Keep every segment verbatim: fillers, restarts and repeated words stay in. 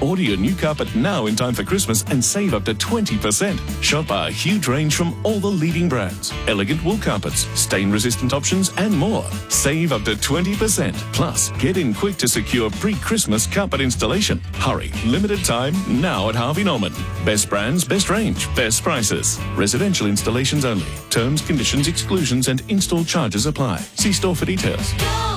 Order your new carpet now in time for Christmas and save up to twenty percent. Shop our huge range from all the leading brands, elegant wool carpets, stain-resistant options and more. Save up to twenty percent. Plus, get in quick to secure pre-Christmas carpet installation. Hurry, limited time, now at Harvey Norman. Best brands, best range, best prices. Residential installations only. Terms, conditions, exclusions and install charges apply. See store for details.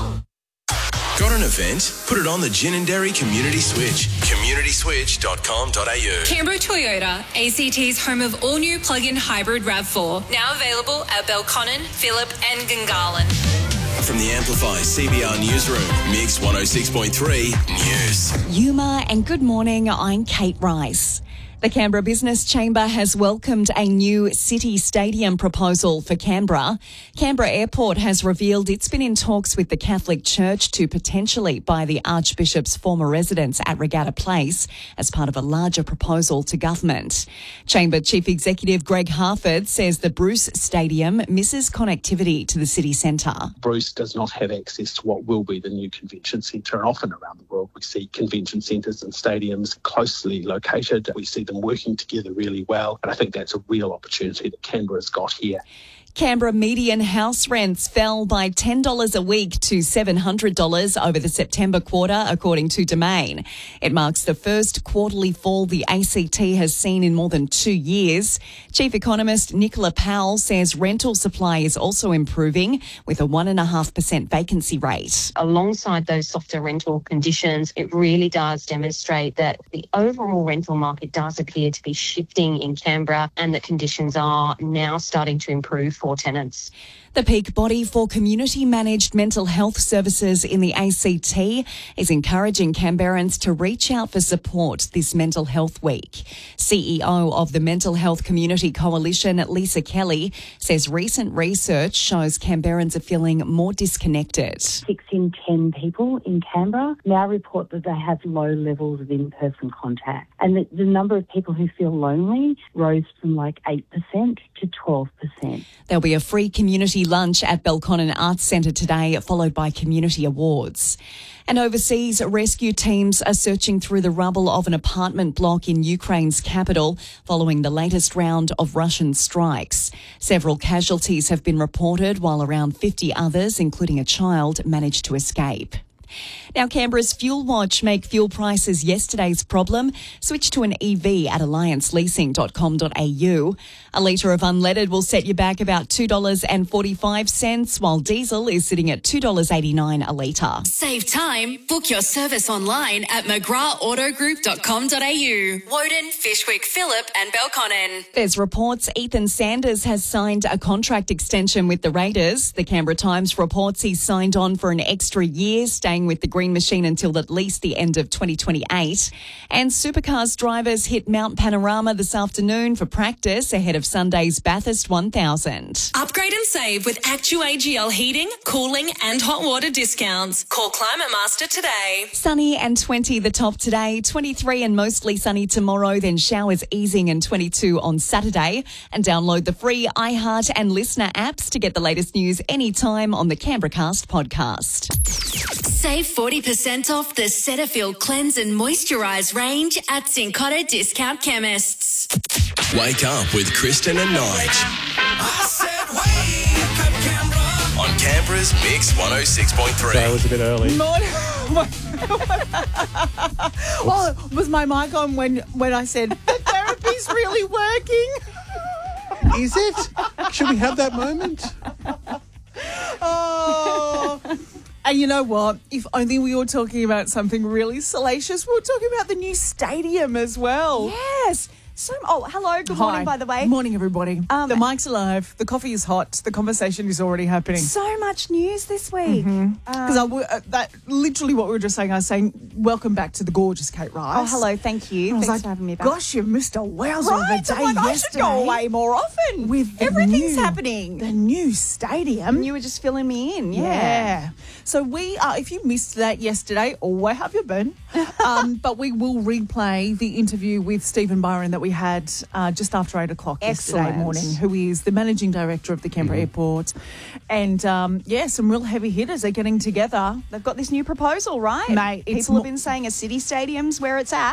Got an event? Put it on the Gin and Dairy Community Switch. community switch dot com dot a u. Canberra Toyota, A C T's home of all-new plug-in hybrid RAV four. Now available at Belconnen, Phillip and Gungahlin. From the Amplify C B R Newsroom, Mix one oh six point three News. Yuma and good morning, I'm Kate Rice. The Canberra Business Chamber has welcomed a new city stadium proposal for Canberra. Canberra Airport has revealed it's been in talks with the Catholic Church to potentially buy the Archbishop's former residence at Regatta Place as part of a larger proposal to government. Chamber Chief Executive Greg Harford says the Bruce Stadium misses connectivity to the city centre. Bruce does not have access to what will be the new convention centre, and often around the world we see convention centres and stadiums closely located. We see them working together really well, and I think that's a real opportunity that Canberra's got here. Canberra median house rents fell by ten dollars a week to seven hundred dollars over the September quarter, according to Domain. It marks the first quarterly fall the A C T has seen in more than two years. Chief Economist Nicola Powell says rental supply is also improving with a one point five percent vacancy rate. Alongside those softer rental conditions, it really does demonstrate that the overall rental market does appear to be shifting in Canberra and that conditions are now starting to improve for tenants. The peak body for community-managed mental health services in the A C T is encouraging Canberrans to reach out for support this Mental Health Week. C E O of the Mental Health Community Coalition, Lisa Kelly, says recent research shows Canberrans are feeling more disconnected. Six in ten people in Canberra now report that they have low levels of in-person contact. And the, the number of people who feel lonely rose from like eight percent to twelve percent. There'll be a free community lunch at Belconnen Arts Centre today, followed by community awards. And overseas, rescue teams are searching through the rubble of an apartment block in Ukraine's capital following the latest round of Russian strikes. Several casualties have been reported, while around fifty others, including a child, managed to escape. Now, Canberra's Fuel Watch make fuel prices yesterday's problem. Switch to an E V at alliance leasing dot com dot a u. A litre of unleaded will set you back about two dollars forty-five, while diesel is sitting at two dollars eighty-nine a litre. Save time. Book your service online at mcgrath auto group dot com dot a u. Woden, Fishwick, Phillip and Belconnen. There's reports Ethan Sanders has signed a contract extension with the Raiders. The Canberra Times reports he's signed on for an extra year, staying with the Green Machine until at least the end of twenty twenty-eight. And Supercars drivers hit Mount Panorama this afternoon for practice ahead of Sunday's Bathurst one thousand. Upgrade and save with ActuAGL heating, cooling and hot water discounts. Call Climate Master today. Sunny and twenty the top today, twenty-three and mostly sunny tomorrow, then showers easing and twenty-two on Saturday. And download the free iHeart and Listener apps to get the latest news anytime on the Canberra Cast podcast. Save forty percent off the Cetaphil Cleanse and Moisturise range at Cincotta Discount Chemists. Wake up with Kristen and Nige. I said wake up, Canberra. On Canberra's Mix one oh six point three. That was a bit early. Morning. Oh, was my mic on when, when I said, the therapy's really working? Is it? Should we have that moment? Oh... And you know what? If only we were talking about something really salacious. We were talking about the new stadium as well. Yes. So, oh, hello. Good Hi. morning, by the way. Morning, everybody. Um, the mic's alive. The coffee is hot. The conversation is already happening. So much news this week. Because Um, uh, that literally what we were just saying. I was saying, welcome back to the gorgeous Kate Rice. oh, hello. Thank you. I was Thanks like, for having me back. gosh, you missed a wowzer right. of a day I'm like, I should yesterday. go away more often. With the Everything's new- happening. The new stadium. And you were just filling me in. Yeah. Yeah. So we are, if you missed that yesterday, or where have you been? um, but we will replay the interview with Stephen Byron that we had uh, just after eight o'clock yesterday Excellent. morning, who is the managing director of the Canberra Airport. And um, yeah, some real heavy hitters are getting together. They've got this new proposal, right? Mate, it's People have mo- been saying a city stadium's where it's at.